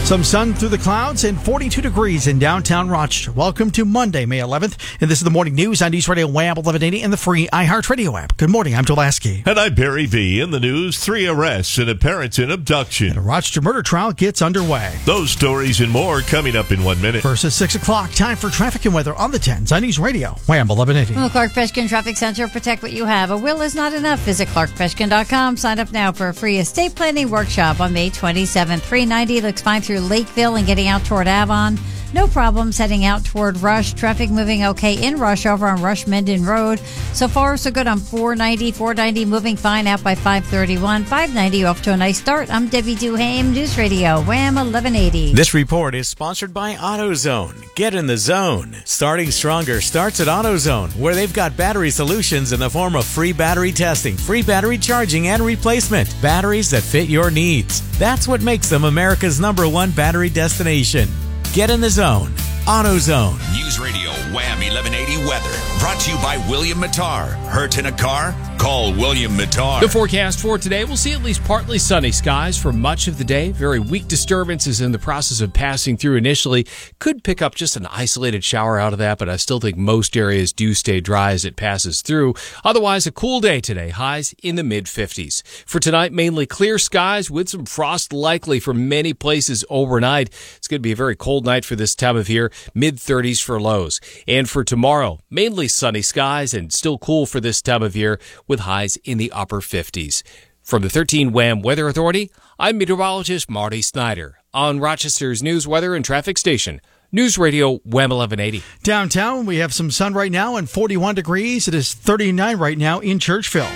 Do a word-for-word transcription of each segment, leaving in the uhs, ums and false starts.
Some sun through the clouds and forty-two degrees in downtown Rochester. Welcome to Monday, May eleventh. And this is the morning news on News Radio Wham eleven eighty and the free iHeartRadio app. Good morning. I'm Joe Lasky. And I'm Barry V. In the news, three arrests and a parenting abduction. And a Rochester murder trial gets underway. Those stories and more coming up in one minute. First at six o'clock, time for traffic and weather on the tens on News Radio Wham eleven eighty. From the Clark Feshkin Traffic Center, protect what you have. A will is not enough. Visit clark feshkin dot com. Sign up now for a free estate planning workshop on May twenty-seventh. three ninety looks fine through Lakeville and getting out toward Avon. No problems heading out toward Rush. Traffic moving okay in Rush over on Rush Menden Road. So far, so good on four ninety. four ninety moving fine out by five thirty-one. five ninety off to a nice start. I'm Debbie Duhame, News Radio, Wham eleven eighty. This report is sponsored by AutoZone. Get in the zone. Starting stronger starts at AutoZone, where they've got battery solutions in the form of free battery testing, free battery charging, and replacement. Batteries that fit your needs. That's what makes them America's number one battery destination. Get in the zone. AutoZone. News Radio Wham eleven eighty weather. Brought to you by William Mattar. Hurt in a car? Call William Mattar. The forecast for today, we'll see at least partly sunny skies for much of the day. Very weak disturbances in the process of passing through initially. Could pick up just an isolated shower out of that, but I still think most areas do stay dry as it passes through. Otherwise, a cool day today. Highs in the mid fifties. For tonight, mainly clear skies with some frost likely for many places overnight. It's going to be a very cold night for this time of year. mid thirties for lows. And for tomorrow, mainly sunny skies and still cool for this time of year with highs in the upper fifties. From the thirteen Wham Weather Authority, I'm meteorologist Marty Snyder on Rochester's news, weather, and traffic station. News Radio Wham eleven eighty. Downtown, we have some sun right now and forty-one degrees. It is thirty-nine right now in Churchville.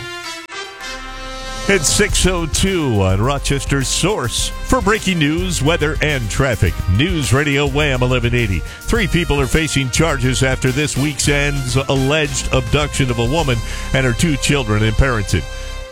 It's six oh two on Rochester's source for breaking news, weather, and traffic. News Radio Wham eleven eighty. Three people are facing charges after this weekend's alleged abduction of a woman and her two children in Parenton.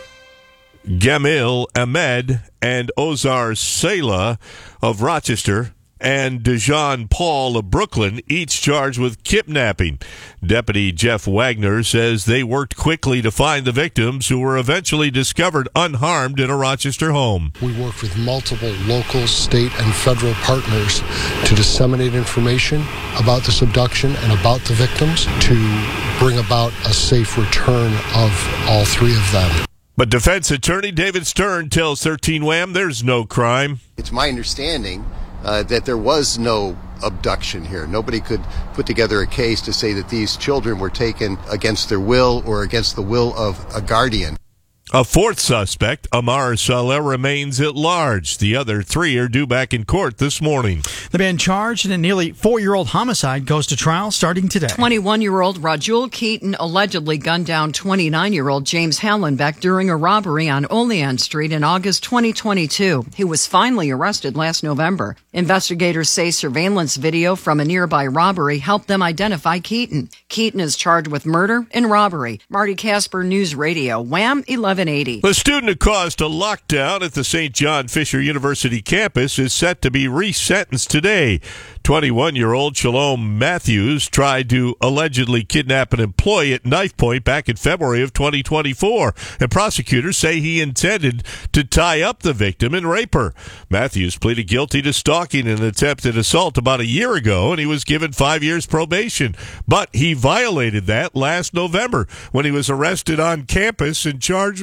Gamil Ahmed and Ozar Sela of Rochester and Dejan Paul of Brooklyn, each charged with kidnapping. Deputy Jeff Wagner says they worked quickly to find the victims, who were eventually discovered unharmed in a Rochester home. We worked with multiple local, state, and federal partners to disseminate information about this abduction and about the victims to bring about a safe return of all three of them. But defense attorney David Stern tells thirteen Wham there's no crime. It's my understanding Uh, that there was no abduction here. Nobody could put together a case to say that these children were taken against their will or against the will of a guardian. A fourth suspect, Amar Saleh, remains at large. The other three are due back in court this morning. The man charged in a nearly four-year-old homicide goes to trial starting today. twenty-one-year-old Rajul Keaton allegedly gunned down twenty-nine-year-old James Hallenbeck during a robbery on Olean Street in August twenty twenty-two. He was finally arrested last November. Investigators say surveillance video from a nearby robbery helped them identify Keaton. Keaton is charged with murder and robbery. Marty Casper, News Radio, Wham eleven eighty. The student who caused a lockdown at the Saint John Fisher University campus is set to be resentenced today. twenty-one-year-old Shalom Matthews tried to allegedly kidnap an employee at knife point back in February of twenty twenty-four, and prosecutors say he intended to tie up the victim and rape her. Matthews pleaded guilty to stalking an attempted assault about a year ago, and he was given five years probation. But he violated that last November when he was arrested on campus and charged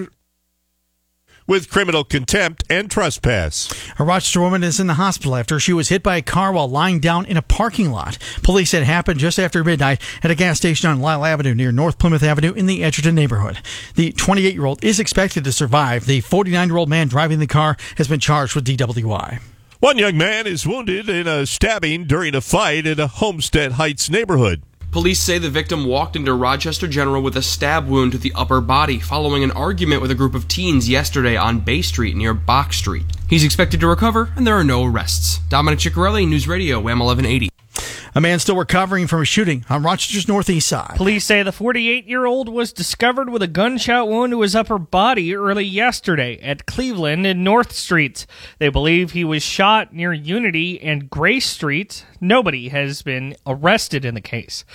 with criminal contempt and trespass. A Rochester woman is in the hospital after she was hit by a car while lying down in a parking lot. Police said it happened just after midnight at a gas station on Lyle Avenue near North Plymouth Avenue in the Edgerton neighborhood. The twenty-eight-year-old is expected to survive. The forty-nine-year-old man driving the car has been charged with D W I. One young man is wounded in a stabbing during a fight in a Homestead Heights neighborhood. Police say the victim walked into Rochester General with a stab wound to the upper body following an argument with a group of teens yesterday on Bay Street near Bach Street. He's expected to recover, and there are no arrests. Dominic Ciccarelli, News Radio, Wham eleven eighty. A man still recovering from a shooting on Rochester's northeast side. Police say the forty-eight-year-old was discovered with a gunshot wound to his upper body early yesterday at Cleveland and North Streets. They believe he was shot near Unity and Grace Streets. Nobody has been arrested in the case.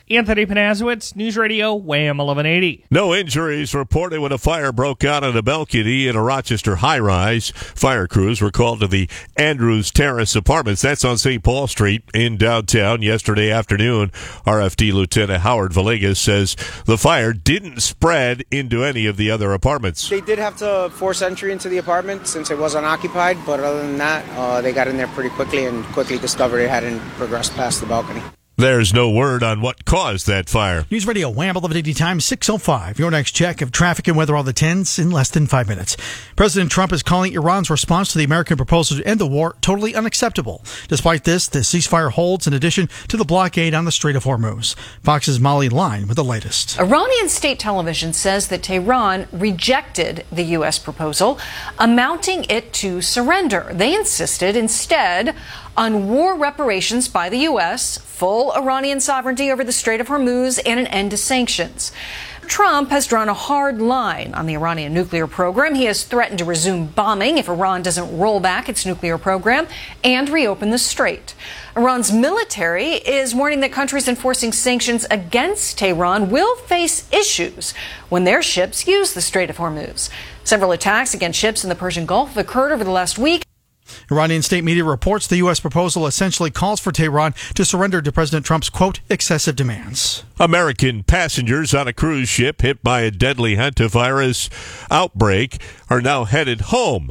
Anthony Panazowitz, News Radio, Wham eleven eighty. No injuries reported when a fire broke out on a balcony in a Rochester high-rise. Fire crews were called to the Andrews Terrace Apartments. That's on Saint Paul Street in downtown yesterday afternoon. R F D Lieutenant Howard Villegas says the fire didn't spread into any of the other apartments. They did have to force entry into the apartment since it was unoccupied, but other than that, uh, they got in there pretty quickly and quickly discovered it hadn't progressed past the balcony. There's no word on what caused that fire. News Radio, Wham eleven eighty time, six oh five. Your next check of traffic and weather on the tens in less than five minutes. President Trump is calling Iran's response to the American proposal to end the war totally unacceptable. Despite this, the ceasefire holds in addition to the blockade on the Strait of Hormuz. Fox's Molly Line with the latest. Iranian state television says that Tehran rejected the U S proposal, amounting it to surrender. They insisted instead on war reparations by the U S, full Iranian sovereignty over the Strait of Hormuz, and an end to sanctions. Trump has drawn a hard line on the Iranian nuclear program. He has threatened to resume bombing if Iran doesn't roll back its nuclear program and reopen the strait. Iran's military is warning that countries enforcing sanctions against Tehran will face issues when their ships use the Strait of Hormuz. Several attacks against ships in the Persian Gulf have occurred over the last week. Iranian state media reports the U S proposal essentially calls for Tehran to surrender to President Trump's, quote, excessive demands. American passengers on a cruise ship hit by a deadly hantavirus outbreak are now headed home.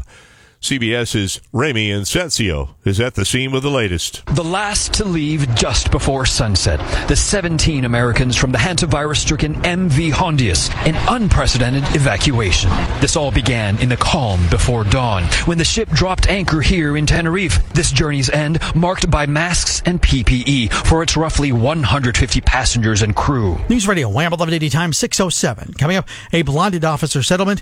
CBS's Remy Incencio is at the scene with the latest. The last to leave just before sunset. The seventeen Americans from the hantavirus-stricken M V Hondius, an unprecedented evacuation. This all began in the calm before dawn, when the ship dropped anchor here in Tenerife. This journey's end marked by masks and P P E for its roughly one hundred fifty passengers and crew. News Radio, Wham eleven eighty time, six oh seven. Coming up, a blinded officer settlement